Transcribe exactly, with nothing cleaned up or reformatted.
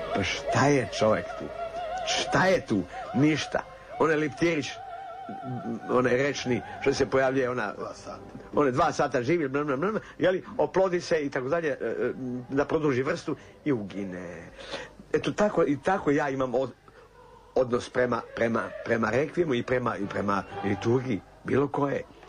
Pa šta je čovjek tu? Šta je tu? Ništa. Onaj Liptirić, onaj rečni, što se pojavljuje, ona, one dva sata živi, bla, bla, bla, jeli, oplodi se i tako dalje, da produži vrstu i ugine. Eto, tako, i tako ja imam od, odnos prema, prema, prema rekvimu i prema, i prema liturgiji, bilo koje.